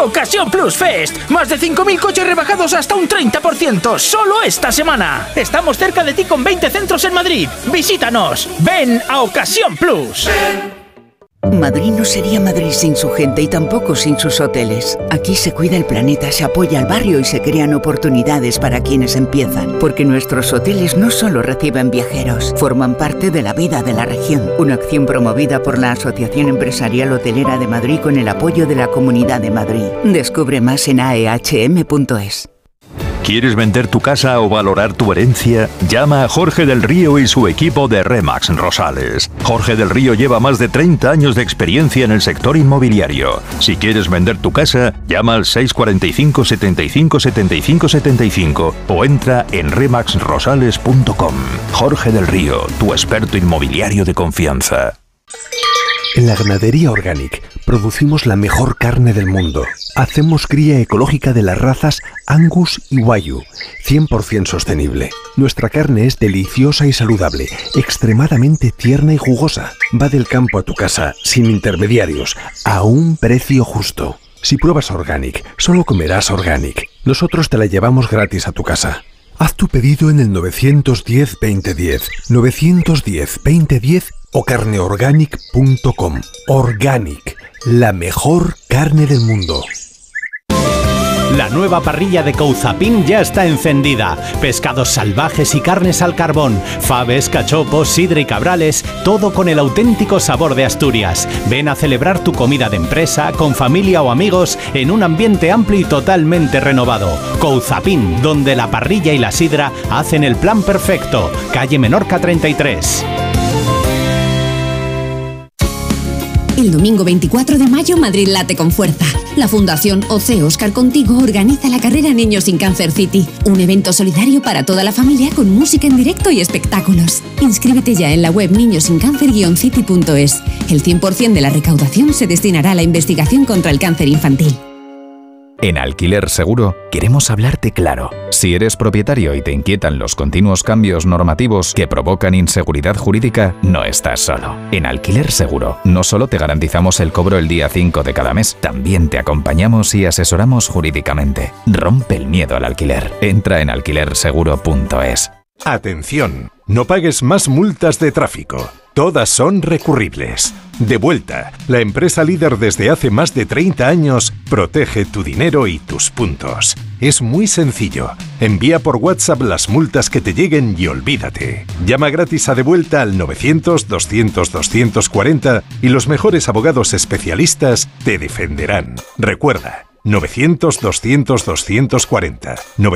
Ocasión Plus Fest. Más de 5.000 coches rebajados hasta un 30%. Solo esta semana. Estamos cerca de ti con 20 centros en Madrid. Visítanos. Ven a Ocasión Plus. Madrid no sería Madrid sin su gente y tampoco sin sus hoteles. Aquí se cuida el planeta, se apoya al barrio y se crean oportunidades para quienes empiezan. Porque nuestros hoteles no solo reciben viajeros, forman parte de la vida de la región. Una acción promovida por la Asociación Empresarial Hotelera de Madrid con el apoyo de la Comunidad de Madrid. Descubre más en aehm.es. ¿Quieres vender tu casa o valorar tu herencia? Llama a Jorge del Río y su equipo de RE/MAX Rosales. Jorge del Río lleva más de 30 años de experiencia en el sector inmobiliario. Si quieres vender tu casa, llama al 645 75 75 75 o entra en remaxrosales.com. Jorge del Río, tu experto inmobiliario de confianza. En la Ganadería Organic producimos la mejor carne del mundo. Hacemos cría ecológica de las razas Angus y Wagyu, 100% sostenible. Nuestra carne es deliciosa y saludable, extremadamente tierna y jugosa. Va del campo a tu casa, sin intermediarios, a un precio justo. Si pruebas Organic, solo comerás Organic. Nosotros te la llevamos gratis a tu casa. Haz tu pedido en el 910-2010, 910-2010 o carneorganic.com. Organic, la mejor carne del mundo. La nueva parrilla de Couzapin ya está encendida. Pescados salvajes y carnes al carbón, faves, cachopos, sidra y cabrales, todo con el auténtico sabor de Asturias. Ven a celebrar tu comida de empresa, con familia o amigos, en un ambiente amplio y totalmente renovado. Couzapin, donde la parrilla y la sidra hacen el plan perfecto. Calle Menorca 33. El domingo 24 de mayo, Madrid late con fuerza. La Fundación OC Óscar Contigo organiza la carrera Niños sin Cáncer City, un evento solidario para toda la familia con música en directo y espectáculos. Inscríbete ya en la web niñosincáncer-city.es. El 100% de la recaudación se destinará a la investigación contra el cáncer infantil. En Alquiler Seguro queremos hablarte claro. Si eres propietario y te inquietan los continuos cambios normativos que provocan inseguridad jurídica, no estás solo. En Alquiler Seguro no solo te garantizamos el cobro el día 5 de cada mes, también te acompañamos y asesoramos jurídicamente. Rompe el miedo al alquiler. Entra en alquilerseguro.es. Atención, no pagues más multas de tráfico. Todas son recurribles. Devuelta, la empresa líder desde hace más de 30 años, protege tu dinero y tus puntos. Es muy sencillo. Envía por WhatsApp las multas que te lleguen y olvídate. Llama gratis a Devuelta al 900-200-240 y los mejores abogados especialistas te defenderán. Recuerda, 900-200-240,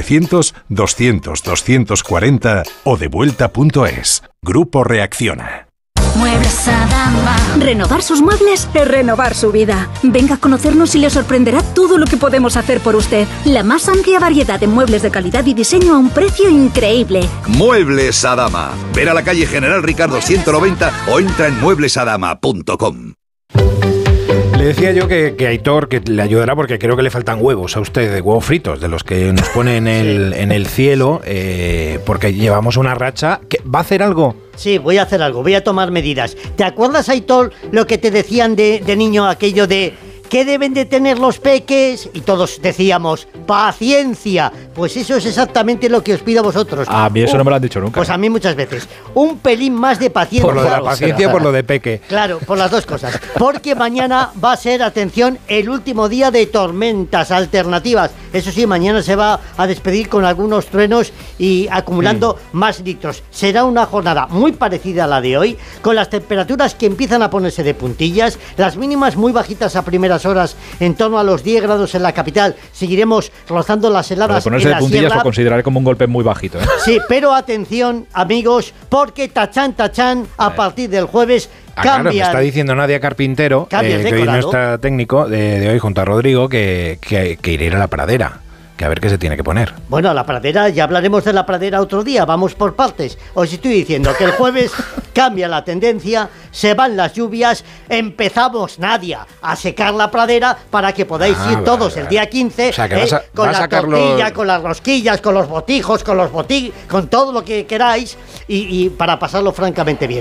900-200-240 o devuelta.es. Grupo Reacciona. Muebles Adama. Renovar sus muebles es renovar su vida. Venga a conocernos y le sorprenderá todo lo que podemos hacer por usted. La más amplia variedad de muebles de calidad y diseño a un precio increíble. Muebles Adama. Ver a la calle General Ricardo 190 o entra en mueblesadama.com. Le decía yo que Aitor que le ayudará porque creo que le faltan huevos a usted, de huevos fritos, de los que nos pone en el cielo, porque llevamos una racha. ¿Va a hacer algo? Sí, voy a hacer algo, voy a tomar medidas. ¿Te acuerdas, Aitor, lo que te decían de niño, aquello de ¿qué deben de tener los peques? Y todos decíamos, paciencia. Pues eso es exactamente lo que os pido a vosotros. A mí eso no me lo han dicho nunca. Pues a mí muchas veces. Un pelín más de paciencia. Por lo de la paciencia, por lo de peque. Claro, por las dos cosas. Porque mañana va a ser, atención, el último día de tormentas alternativas. Eso sí, mañana se va a despedir con algunos truenos y acumulando más litros. Será una jornada muy parecida a la de hoy, con las temperaturas que empiezan a ponerse de puntillas, las mínimas muy bajitas a primeras horas, en torno a los 10 grados en la capital. Seguiremos rozando las heladas en la sierra. Ponerse de puntillas lo consideraré como un golpe muy bajito, ¿eh? Sí, pero atención, amigos, porque tachán, a partir del jueves Claro, me está diciendo Nadia Carpintero, que hoy no está técnico, de hoy junto a Rodrigo, que irá a la pradera. Que a ver qué se tiene que poner. Bueno, la pradera, ya hablaremos de la pradera otro día, vamos por partes. Os estoy diciendo que el jueves cambia la tendencia, se van las lluvias, empezamos, Nadia, a secar la pradera para que podáis ir todos el día 15, o sea, que con la tortilla, con las rosquillas, con los botijos, con todo lo que queráis y para pasarlo francamente bien.